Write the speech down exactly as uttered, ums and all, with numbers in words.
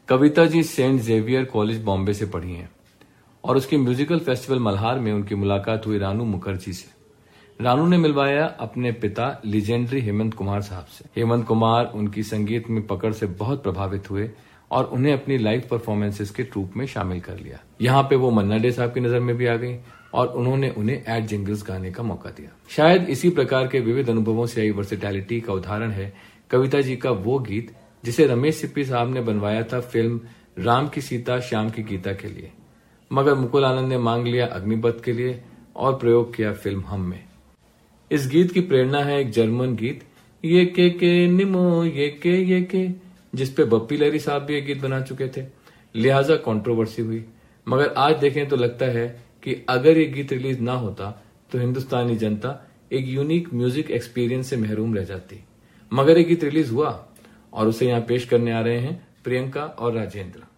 Kavita ji Saint Xavier college Bombay से पढ़ी हैं और उसके म्यूजिकल फेस्टिवल मल्हार में उनकी मुलाकात हुई रानू मुखर्जी से। रानू ने मिलवाया अपने पिता लीजेंडरी हेमंत कुमार साहब से। हेमंत कुमार उनकी संगीत में पकड़ से बहुत प्रभावित हुए और उन्हें अपनी लाइव परफॉर्मेंसेस के ट्रूप में शामिल कर लिया। यहाँ पे वो मन्ना डे साहब की नजर में भी आ गई और उन्होंने उन्हें एड जिंगल्स गाने का मौका दिया। शायद इसी प्रकार के विविध अनुभवों से आई वर्सेटैलिटी का उदाहरण है कविता जी का वो गीत जिसे रमेश सिप्पी साहब ने बनवाया था फिल्म राम की सीता श्याम की गीता के लिए, मगर मुकुल आनंद ने मांग लिया अग्निपथ के लिए और प्रयोग किया फिल्म हम में। इस गीत की प्रेरणा है एक जर्मन गीत ये के के निमो ये के ये के, जिसपे बप्पी लहरी साहब भी एक गीत बना चुके थे, लिहाजा कंट्रोवर्सी हुई। मगर आज देखें तो लगता है कि अगर ये गीत रिलीज ना होता तो हिंदुस्तानी जनता एक यूनिक म्यूजिक एक्सपीरियंस से महरूम रह जाती। मगर ये गीत रिलीज हुआ और उसे यहाँ पेश करने आ रहे हैं प्रियंका और राजेंद्र।